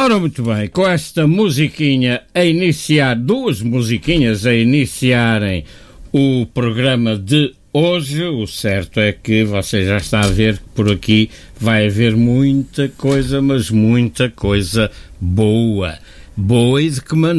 Ora, muito bem, com esta musiquinha a iniciar, duas musiquinhas a iniciarem o programa de hoje, o certo é que você já está a ver que por aqui vai haver muita coisa, mas muita coisa boa. Boa e de que maneira?